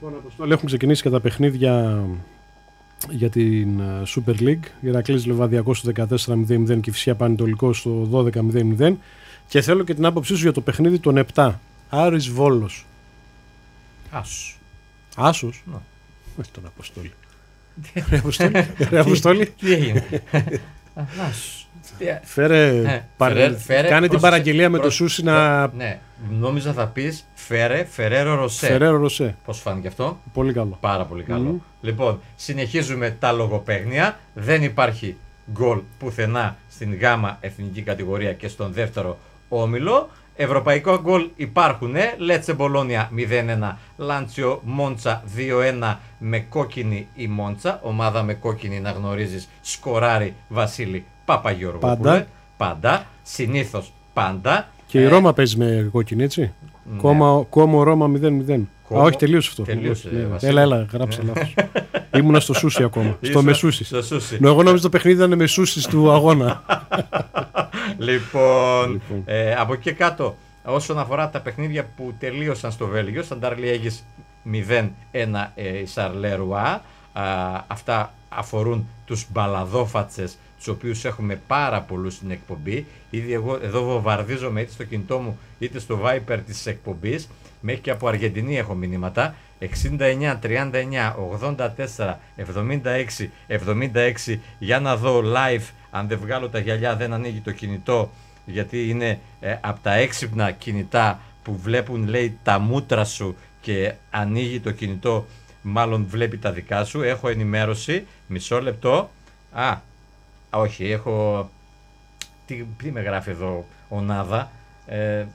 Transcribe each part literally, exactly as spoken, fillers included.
Λοιπόν, Αποστόλη, έχουν ξεκινήσει και τα παιχνίδια για την Super League. Ηρακλής Λεβαδιακός στο δεκατέσσερα μηδέν μηδέν και Κηφισιά Πανετολικός στο δώδεκα μηδέν μηδέν. Και θέλω και την άποψή σου για το παιχνίδι των επτά. Άρης Βόλος. Άσος. Άσος. Ναι. Όχι τον Αποστόλη. Ρε Αποστόλη. Ρε Αποστόλη. Τι έγινε. Άσος. Φέρε, ε, παρε... φέρε, φέρε κάνε την παραγγελία με προ... το σούσι να... Ναι, νόμιζα θα πεις φέρε, Φερέρο Ροσέ. Φερέρο Ροσέ. Πώς φάνηκε αυτό? Πολύ καλό. Πάρα πολύ καλό. Mm. Λοιπόν, συνεχίζουμε τα λογοπαίγνια. Δεν υπάρχει γκολ πουθενά στην γάμα εθνική κατηγορία και στον δεύτερο όμιλο. Ευρωπαϊκό γκολ υπάρχουν. Λέτσε Μπολόνια μηδέν ένα, Λάντσιο Μόντσα δύο ένα με κόκκινη η Μόντσα. Ομάδα με κόκκινη να γνωρίζεις, σκοράρει Βασίλη Παπαγιώργοπουλε. Πάντα. Πάντα. Συνήθως πάντα. Και η ε, Ρώμα παίζει με κόκκινη, έτσι. Ναι. Κόμμα, κόμμα Ρώμα μηδέν μηδέν. Κόμο... Α, όχι, τελείωσε αυτό. Τελείωσε, ναι. Βασίλη. Έλα, έλα, γράψε λάθος. Ήμουνα στο σούσι ακόμα. στο μεσούσι. Στο σούσι. Νο, εγώ νόμιζα το παιχνίδι ήταν μεσούσι του αγώνα. Λοιπόν, λοιπόν. Ε, από εκεί και κάτω, όσον αφορά τα παιχνίδια που τελείωσαν στο Βέλγιο, Σταντάρ Λιέγης μηδέν ένα ε, η Σαρλέρουα. Αυτά αφορούν τους μπαλαδόφατσες, τους οποίους έχουμε πάρα πολλούς στην εκπομπή. Ήδη εγώ εδώ βομβαρδίζομαι είτε στο κινητό μου είτε στο Viper της εκπομπής. Μέχρι και από Αργεντινή έχω μηνύματα. εξήντα εννιά, τριάντα εννιά, ογδόντα τέσσερα, εβδομήντα έξι, εβδομήντα έξι. Για να δω live, αν δεν βγάλω τα γυαλιά δεν ανοίγει το κινητό, γιατί είναι ε, από τα έξυπνα κινητά που βλέπουν, λέει, τα μούτρα σου και ανοίγει το κινητό, μάλλον βλέπει τα δικά σου. Έχω ενημέρωση, μισό λεπτό. Α, όχι, έχω... Τι, τι με γράφει εδώ ο Νάδα. Ε,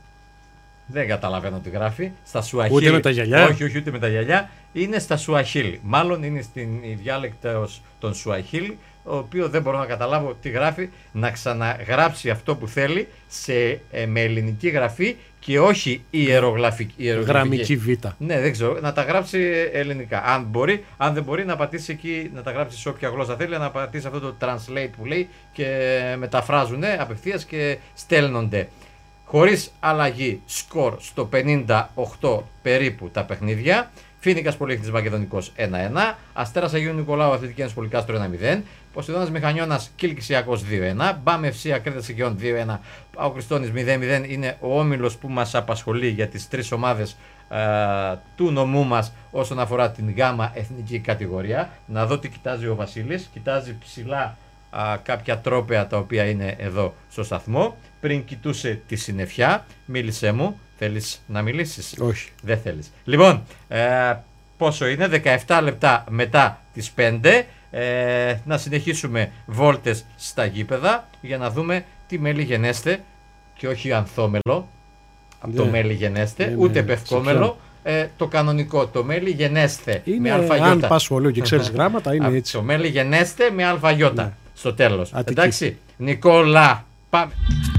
δεν καταλαβαίνω τι γράφει. Στα Σουαχίλι. Ούτε με τα γυαλιά. Όχι, όχι, ούτε με τα γυαλιά. Είναι στα Σουαχίλι. Μάλλον είναι στην διάλεκτος των Σουαχίλι, ο οποίο δεν μπορώ να καταλάβω τι γράφει. Να ξαναγράψει αυτό που θέλει σε, ε, με ελληνική γραφή και όχι ιερογραφική. Γραμμική Β. Ναι, δεν ξέρω. Να τα γράψει ελληνικά. Αν μπορεί, αν δεν μπορεί, να πατήσει εκεί, να τα γράψει σε όποια γλώσσα θέλει, να πατήσει αυτό το translate που λέει και μεταφράζουν απευθείας και στέλνονται. Χωρίς αλλαγή σκορ στο πενήντα οκτώ περίπου τα παιχνίδια. Φοίνικας Πολύχτης Μακεδονικός ένα ένα. Αστέρας Αγίου Νικολάου Αθλητική Ένωση Πολυκάστρο ένα μηδέν. Ποσειδώνας Μηχανιώνας Κιλκυσιακός δύο ένα. Μπαμ Ευσύ Ακρίτας Αιγαιών δύο ένα. Πάο Χριστώνης μηδέν μηδέν. Είναι ο όμιλος που μας απασχολεί για τις τρεις ομάδες α, του νομού μας όσον αφορά την γάμα εθνική κατηγορία. Να δω τι κοιτάζει ο Βασίλης. Κοιτάζει ψηλά α, κάποια τρόπαια τα οποία είναι εδώ στο σταθμό. Πριν κοιτούσε τη συννεφιά, μίλησέ μου. Θέλεις να μιλήσεις? Όχι. Δεν θέλεις. Λοιπόν, ε, πόσο είναι? δεκαεπτά λεπτά μετά τις πέντε. Ε, να συνεχίσουμε βόλτες στα γήπεδα για να δούμε τι μέλη γενέστε και όχι ανθόμελο. Από το Ναι. μέλη γενέστε, Ναι, ούτε ναι, πευκόμελο. Ε, το κανονικό, το μέλη γενέστε Είναι, με αλφαγιώτα. αν πας σχολείο και ξέρεις γράμματα, είναι έτσι. Το μέλη γενέστε με αλφαγιώτα Ναι. στο τέλος. Αττική. Εντάξει, Νικόλα, πάμε.